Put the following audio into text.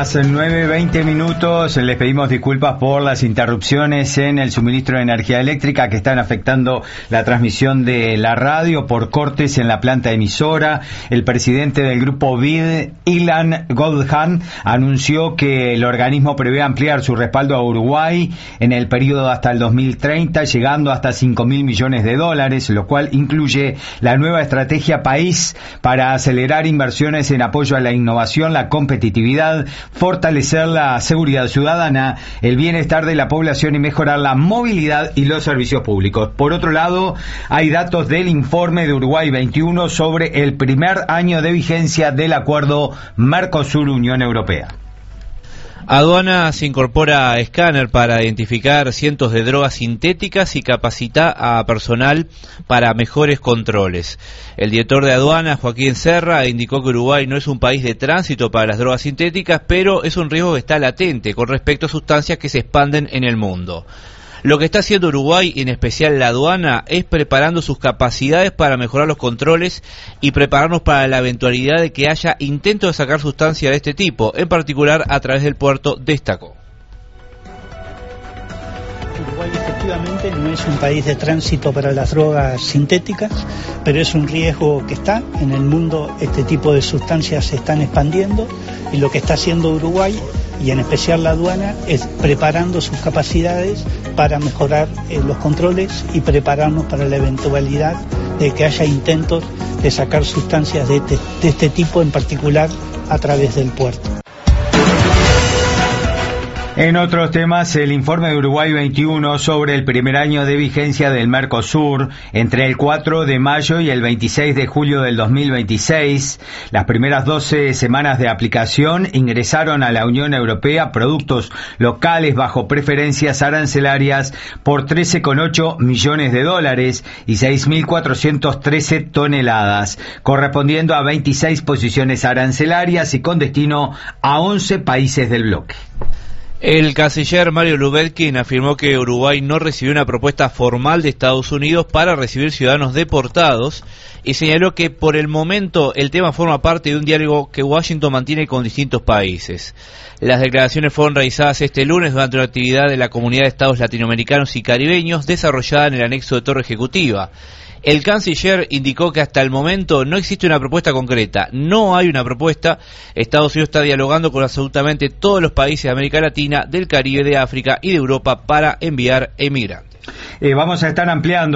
las 9:20. Les pedimos disculpas por las interrupciones en el suministro de energía eléctrica que están afectando la transmisión de la radio por cortes en la planta emisora. El presidente del grupo BID, Ilan Goldhan, anunció que el organismo prevé ampliar su respaldo a Uruguay en el periodo hasta el 2030, llegando hasta $5.000 millones, lo cual incluye la nueva estrategia país para acelerar inversiones en apoyo a la innovación, la competitividad, fortalecer la seguridad ciudadana, el bienestar de la población y mejorar la movilidad y los servicios públicos. Por otro lado, hay datos del informe de Uruguay 21 sobre el primer año de vigencia del acuerdo Mercosur-Unión Europea. Aduanas incorpora escáner para identificar cientos de drogas sintéticas y capacita a personal para mejores controles. El director de Aduanas, Joaquín Serra, indicó que Uruguay no es un país de tránsito para las drogas sintéticas, pero es un riesgo que está latente con respecto a sustancias que se expanden en el mundo. Lo que está haciendo Uruguay, en especial la aduana, es preparando sus capacidades para mejorar los controles y prepararnos para la eventualidad de que haya intentos de sacar sustancias de este tipo, en particular a través del puerto, destacó. Uruguay efectivamente no es un país de tránsito para las drogas sintéticas, pero es un riesgo que está en el mundo. Este tipo de sustancias se están expandiendo y lo que está haciendo Uruguay, y en especial la aduana, es preparando sus capacidades para mejorar los controles y prepararnos para la eventualidad de que haya intentos de sacar sustancias de este tipo, en particular a través del puerto. En otros temas, el informe de Uruguay 21 sobre el primer año de vigencia del Mercosur, entre el 4 de mayo y el 26 de julio del 2026, las primeras 12 semanas de aplicación ingresaron a la Unión Europea productos locales bajo preferencias arancelarias por $13,8 millones y 6.413 toneladas, correspondiendo a 26 posiciones arancelarias y con destino a 11 países del bloque. El canciller Mario Lubetkin afirmó que Uruguay no recibió una propuesta formal de Estados Unidos para recibir ciudadanos deportados y señaló que por el momento el tema forma parte de un diálogo que Washington mantiene con distintos países. Las declaraciones fueron realizadas este lunes durante una actividad de la Comunidad de Estados Latinoamericanos y Caribeños desarrollada en el anexo de Torre Ejecutiva. El canciller indicó que hasta el momento no existe una propuesta concreta, no hay una propuesta. Estados Unidos está dialogando con absolutamente todos los países de América Latina, del Caribe, de África y de Europa para enviar emigrantes. Vamos a estar ampliando